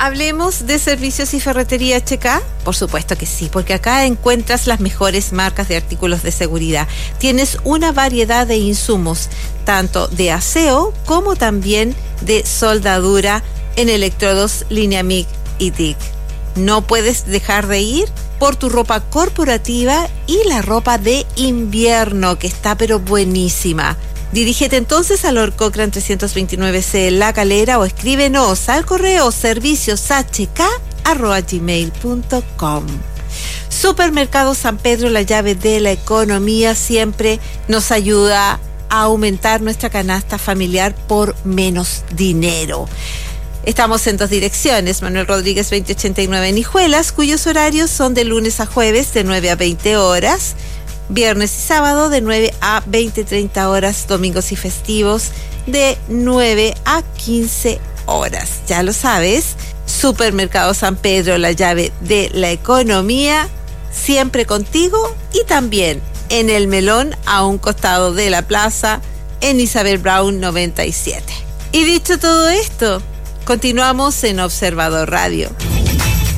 hablemos de servicios y ferretería HK. Por supuesto que sí, porque acá encuentras las mejores marcas de artículos de seguridad. Tienes una variedad de insumos, tanto de aseo como también de soldadura en electrodos Lineamic y TIC. No puedes dejar de ir por tu ropa corporativa y la ropa de invierno, que está pero buenísima. Dirígete entonces al Lord Cochrane 329C en La Calera o escríbenos al correo servicioshk@gmail.com. Supermercado San Pedro, la llave de la economía, siempre nos ayuda a aumentar nuestra canasta familiar por menos dinero. Estamos en 2 direcciones, Manuel Rodríguez 2089 en Hijuelas, cuyos horarios son de lunes a jueves de 9 a 20 horas, viernes y sábado de 9 a 20-30 horas, domingos y festivos de 9 a 15 horas. Ya lo sabes, Supermercado San Pedro, la llave de la economía, siempre contigo y también en El Melón, a un costado de la plaza, en Isabel Brown 97. Y dicho todo esto, continuamos en Observador Radio.